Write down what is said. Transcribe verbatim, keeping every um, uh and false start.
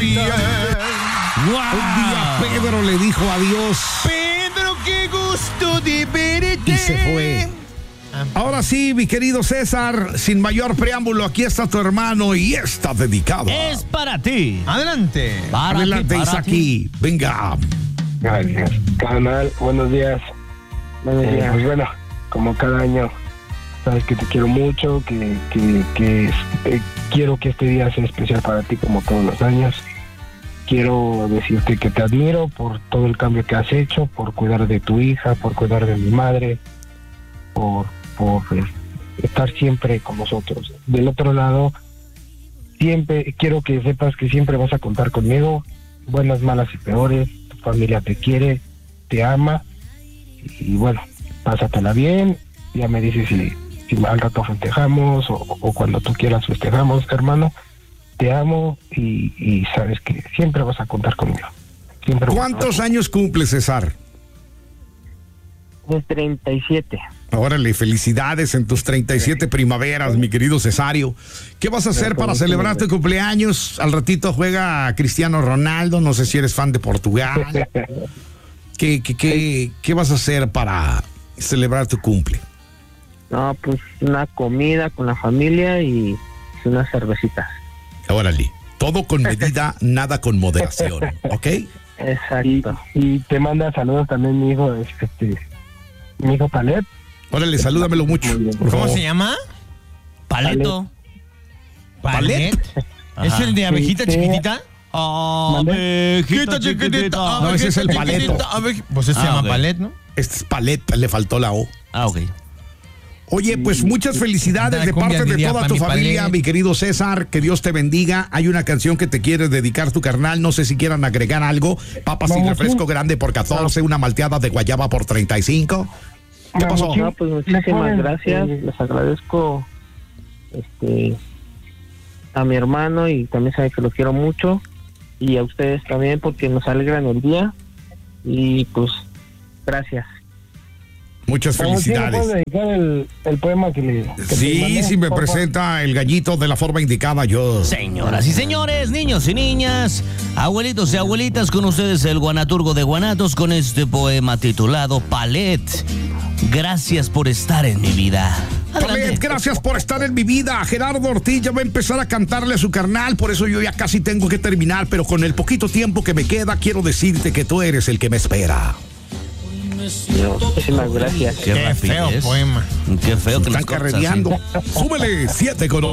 bien. Wow. Un día Pedro le dijo adiós. Pedro, qué gusto de verte. Y se fue. Ahora sí, mi querido César, sin mayor preámbulo, aquí está tu hermano y está dedicado. Es para ti. Adelante. Para Adelante, ti, para Isaki. Venga. Gracias. Carnal, buenos días. Buenos Eh, días. pues bueno, como cada año, sabes que te quiero mucho, que, que, que eh, quiero que este día sea especial para ti como todos los años. Quiero decirte que te admiro por todo el cambio que has hecho, por cuidar de tu hija, por cuidar de mi madre, por, por eh, estar siempre con nosotros. Del otro lado, siempre quiero que sepas que siempre vas a contar conmigo, buenas, malas y peores. Tu familia te quiere, te ama, y, y bueno, pásatela bien. Ya me dices si, si al rato festejamos o, o cuando tú quieras festejamos, hermano. Te amo y, y sabes que siempre vas a contar conmigo. Siempre. ¿Cuántos años cumple, César? De treinta y siete. Órale, felicidades en tus treinta y siete primaveras, mi querido Cesario. ¿Qué vas a hacer para celebrar tu cumpleaños? Al ratito juega Cristiano Ronaldo, no sé si eres fan de Portugal. ¿Qué, qué, qué, qué vas a hacer para celebrar tu cumple? No, pues una comida con la familia y unas cervecitas. Órale, todo con medida, nada con moderación, ¿ok? Y, Exacto. y te manda saludos también mi hijo, este, mi hijo Palet. Órale, salúdamelo mucho. Muy bien. por ¿Cómo favor. se llama? Paleto. Palet. ¿Es Ajá. el de abejita Sí, sí. chiquitita? Abejita chiquitita. No, ese es el paleto. Abe- Pues ese se Ah, llama ok. palet, ¿no? Este es Palet, le faltó la O. Ah, ok. Oye, pues muchas felicidades Anda, de cumbia parte de diría toda pa' tu mi familia, Palet. mi querido César. Que Dios te bendiga. Hay una canción que te quiere dedicar tu carnal. No sé si quieran agregar algo. Papas y Vamos, refresco sí. grande por catorce, una malteada de guayaba por treinta y cinco. ¿Qué pasó? Mamuchín, No, pues ¿le muchísimas pueden, gracias. eh, Les agradezco este a mi hermano y también sabe que lo quiero mucho. Y a ustedes también porque nos alegran el día. Y pues, gracias. Muchas Mamuchín, ¿le puedes felicidades. dedicar el, el poema que le que te Sí, mandé, si me por favor? presenta el gallito de la forma indicada, yo. Señoras y señores, niños y niñas, abuelitos y abuelitas, con ustedes el guanaturgo de Guanatos con este poema titulado Palet. Gracias por estar en mi vida. Adelante. Palet, gracias por estar en mi vida. Gerardo Ortiz ya va a empezar a cantarle a su carnal, por eso yo ya casi tengo que terminar, pero con el poquito tiempo que me queda, quiero decirte que tú eres el que me espera. Muchísimas gracias. Qué Qué feo rapidez. poema. Qué feo que Están nos cortas así. carrereando. Súbele, siete con